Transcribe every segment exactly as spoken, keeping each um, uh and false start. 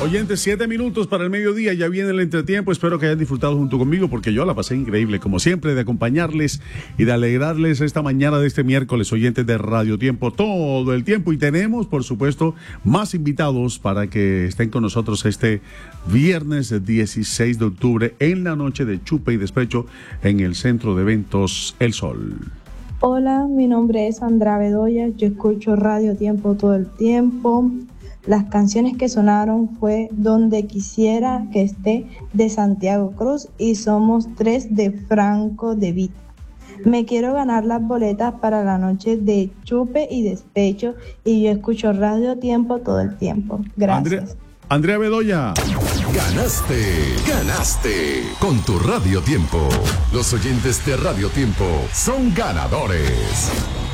Oyentes, siete minutos para el mediodía, ya viene el entretiempo. Espero que hayan disfrutado junto conmigo, porque yo la pasé increíble, como siempre, de acompañarles y de alegrarles esta mañana de este miércoles, oyentes de Radio Tiempo, todo el tiempo. Y tenemos, por supuesto, más invitados para que estén con nosotros este viernes dieciséis de octubre en la noche de Chupe y Despecho en el Centro de Eventos El Sol. Hola, mi nombre es Andrea Bedoya, yo escucho Radio Tiempo todo el tiempo. Las canciones que sonaron fue Donde Quisiera que Esté de Santiago Cruz y Somos Tres de Franco De Vita. Me quiero ganar las boletas para la noche de Chupe y Despecho y yo escucho Radio Tiempo todo el tiempo. Gracias. Andrea, Andrea Bedoya. Ganaste, ganaste con tu Radio Tiempo. Los oyentes de Radio Tiempo son ganadores.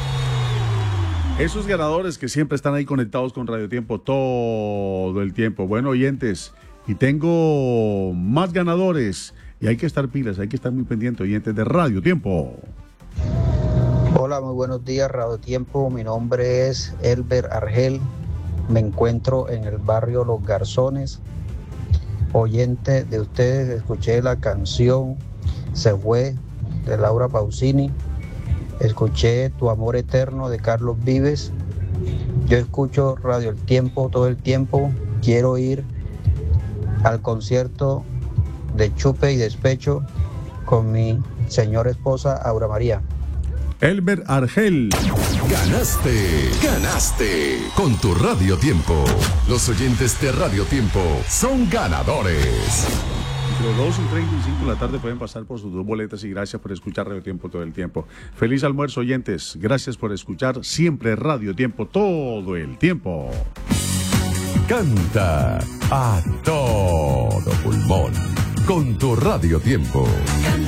Esos ganadores que siempre están ahí conectados con Radio Tiempo todo el tiempo. Bueno, oyentes, y tengo más ganadores y hay que estar pilas, hay que estar muy pendientes, oyentes de Radio Tiempo. Hola, muy buenos días, Radio Tiempo. Mi nombre es Elber Argel. Me encuentro en el barrio Los Garzones. Oyente de ustedes, escuché la canción Se Fue de Laura Pausini. Escuché Tu Amor Eterno de Carlos Vives. Yo escucho Radio El Tiempo todo el tiempo. Quiero ir al concierto de Chupe y Despecho con mi señora esposa Aura María. Elber Argel. Ganaste, ganaste con tu Radio Tiempo. Los oyentes de Radio Tiempo son ganadores. Entre dos y treinta y cinco de la tarde pueden pasar por sus dos boletas y gracias por escuchar Radio Tiempo todo el tiempo. Feliz almuerzo, oyentes. Gracias por escuchar siempre Radio Tiempo todo el tiempo. Canta a todo pulmón con tu Radio Tiempo.